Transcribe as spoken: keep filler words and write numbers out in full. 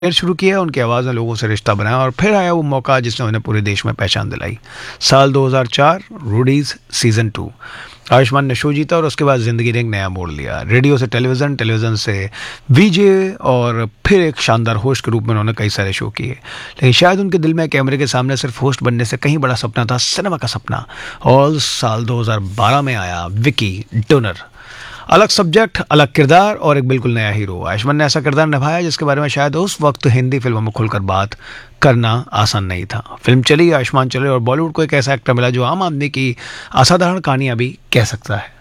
Career शुरू किया, उनकी आवाज़ ने लोगों से रिश्ता बनाया और फिर आया वो मौका जिसने उन्हें पूरे देश में पहचान दिलाई। साल दो हज़ार चार, रूडीज़ सीज़न टू। आयुष्मान ने शो जीता और उसके बाद ज़िंदगी ने एक नया मोड़ लिया। रेडियो से टेलीविज़न, टेलीविज़न से वीजे और फिर एक शानदार होस्ट के रूप में उन्होंने कई सारे शो किए। लेकिन शायद उनके दिल में कैमरे के सामने सिर्फ होस्ट बनने से कहीं बड़ा सपना था, सिनेमा का सपना। और साल दो हज़ार बारह में आया विकी डोनर। अलग सब्जेक्ट, अलग किरदार और एक बिल्कुल नया हीरो। आयुष्मान ने ऐसा किरदार निभाया जिसके बारे में शायद उस वक्त हिंदी फिल्मों में खुलकर बात करना आसान नहीं था। फिल्म चली, आयुष्मान चले और बॉलीवुड को एक ऐसा एक्टर मिला जो आम आदमी की असाधारण कहानियां भी कह सकता है।